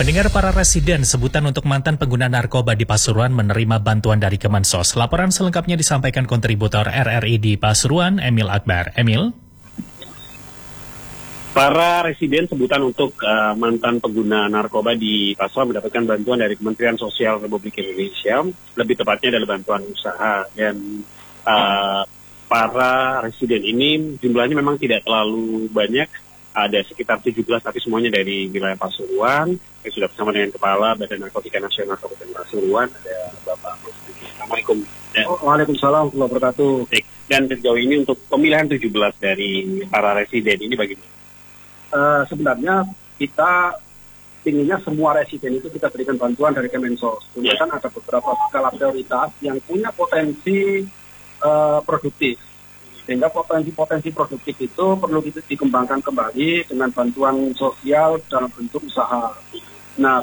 Pendengar para residen, sebutan untuk mantan pengguna narkoba di Pasuruan menerima bantuan dari Kemensos. Laporan selengkapnya disampaikan kontributor RRI di Pasuruan, Emil Akbar. Emil? Para residen sebutan untuk mantan pengguna narkoba di Pasuruan mendapatkan bantuan dari Kementerian Sosial Republik Indonesia, lebih tepatnya adalah bantuan usaha. Dan para residen ini jumlahnya memang tidak terlalu banyak, ada sekitar 17, tapi semuanya dari wilayah Pasuruan. Yang sudah bersama dengan Kepala Badan Narkotika Nasional Kabupaten Pasuruan, ada Bapak Mas. Assalamualaikum. Waalaikumsalam warahmatullahi wabarakatuh. Dan sejauh ini untuk pemilihan 17 dari para residen ini bagaimana? Sebenarnya kita inginnya semua residen itu kita berikan bantuan dari Kemensos. Cuma kan ada beberapa skala prioritas yang punya potensi produktif. Sehingga potensi produktif itu perlu dikembangkan kembali dengan bantuan sosial dalam bentuk usaha. Nah,